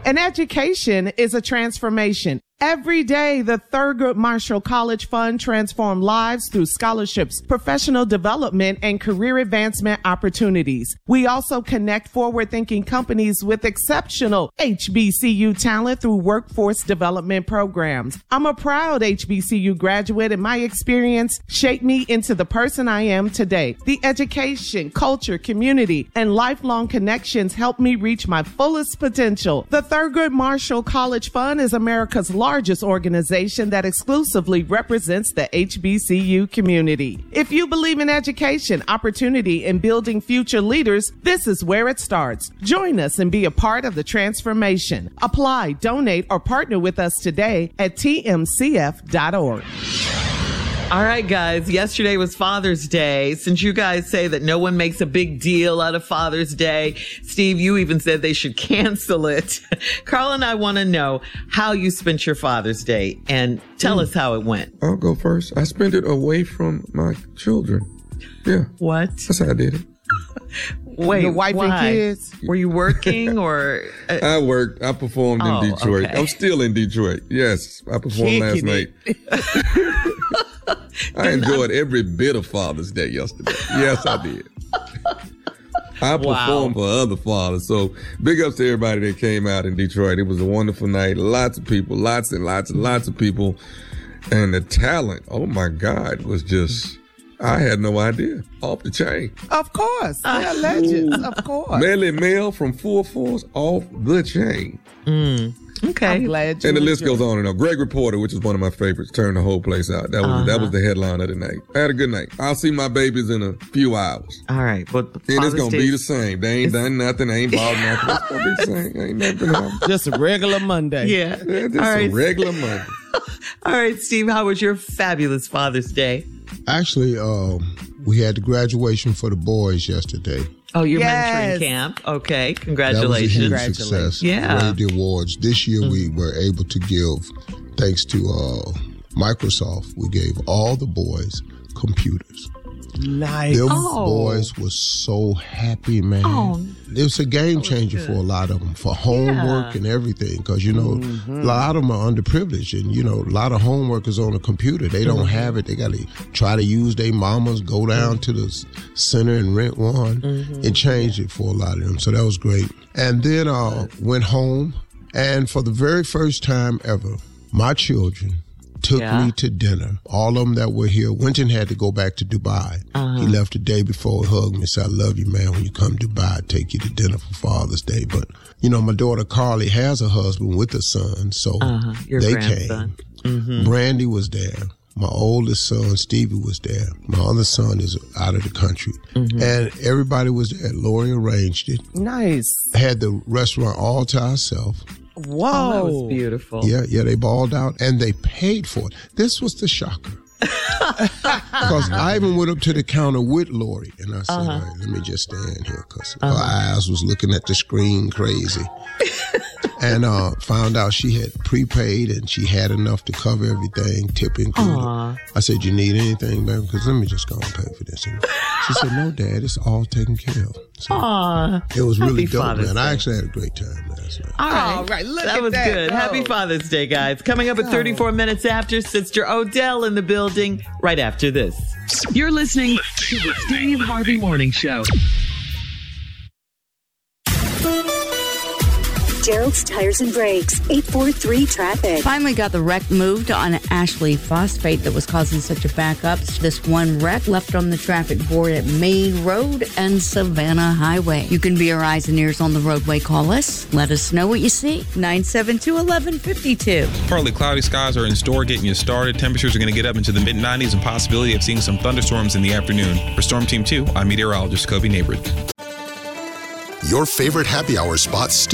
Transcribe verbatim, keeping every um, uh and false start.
An education is a transformation. Every day, the Thurgood Marshall College Fund transforms lives through scholarships, professional development, and career advancement opportunities. We also connect forward-thinking companies with exceptional H B C U talent through workforce development programs. I'm a proud H B C U graduate, and my experience shaped me into the person I am today. The education, culture, community, and lifelong connections helped me reach my fullest potential. The Thurgood Marshall College Fund is America's largest largest organization that exclusively represents the H B C U community. If you believe in education, opportunity, and building future leaders, this is where it starts. Join us and be a part of the transformation. Apply, donate, or partner with us today at T M C F dot org. All right, guys. Yesterday was Father's Day. Since you guys say that no one makes a big deal out of Father's Day, Steve, you even said they should cancel it. Carl and I want to know how you spent your Father's Day and tell mm. us how it went. I'll go first. I spent it away from my children. Yeah. What? That's how I did it. Wait, your wife why? and kids? Were you working or? Uh, I worked. I performed oh, in Detroit. Okay. I'm still in Detroit. Yes, I performed last night. I enjoyed every bit of Father's Day yesterday. Yes, I did. I performed wow. for other fathers. So big ups to everybody that came out in Detroit. It was a wonderful night. Lots of people, lots and lots and lots of people. And the talent, oh my God, was just, I had no idea. Off the chain. Of course. They're legends. Of course. Melly Mel from Full Force, off the chain. Mm. Okay. I'm glad you And the list enjoyed. goes on and on. Greg Reporter, which is one of my favorites, turned the whole place out. That was uh-huh. that was the headline of the night. I had a good night. I'll see my babies in a few hours. All right. But and it's going to be the same. They ain't done nothing. They ain't bought nothing. It's going to be the same. Ain't nothing happened. Just a regular Monday. Yeah. yeah just All right. a regular Monday. All right, Steve, how was your fabulous Father's Day? Actually, um, we had the graduation for the boys yesterday. Oh, your yes. mentoring camp. Okay, congratulations. That was a huge success. Yeah. Rave the awards. This year mm-hmm. we were able to give, thanks to uh, Microsoft, we gave all the boys computers. Nice. Them oh. boys were so happy, man. Oh. It was a game changer for a lot of them, for homework yeah. and everything. Because, you know, mm-hmm. a lot of them are underprivileged. And, you know, a lot of homework is on a computer. They don't mm-hmm. have it. They got to try to use their mamas, go down mm-hmm. to the center and rent one. Mm-hmm. It changed it for a lot of them. So that was great. And then uh, went home. And for the very first time ever, my children took yeah. me to dinner. All of them that were here. Winton had to go back to Dubai. Uh-huh. He left the day before, hugged me, said, I love you, man. When you come to Dubai, I'll take you to dinner for Father's Day. But, you know, my daughter Carly has a husband with a son, so uh-huh. Your they grandson. came. Mm-hmm. Brandy was there. My oldest son, Stevie, was there. My other son is out of the country. Mm-hmm. And everybody was there. Lori arranged it. Nice. Had the restaurant all to ourselves. Whoa. Oh, that was beautiful. Yeah, yeah, they balled out and they paid for it. This was the shocker. Because I even went up to the counter with Lori and I said, uh-huh. all right, let me just stand here because uh-huh. her eyes was looking at the screen crazy. And uh, found out she had prepaid and she had enough to cover everything, tip included. Aww. I said, you need anything, baby? Because let me just go and pay for this. And she said, no, Dad, it's all taken care of. So Aww. It was really Happy dope, Father's man. Day. I actually had a great time last night. All right. All right, look that at was that. good. Oh. Happy Father's Day, guys. Coming up at thirty-four minutes after, Sister Odell in the building right after this. You're listening to the Steve Harvey Morning Show. Gerald's Tires and Brakes, eight four three traffic. Finally got the wreck moved on Ashley Phosphate that was causing such a backup. This one wreck left on the traffic board at Main Road and Savannah Highway. You can be our eyes and ears on the roadway. Call us. Let us know what you see. nine seven two, one one five two. Partly cloudy skies are in store getting you started. Temperatures are going to get up into the mid nineties and possibility of seeing some thunderstorms in the afternoon. For Storm Team two, I'm meteorologist Kobe Neighbor. Your favorite happy hour spots still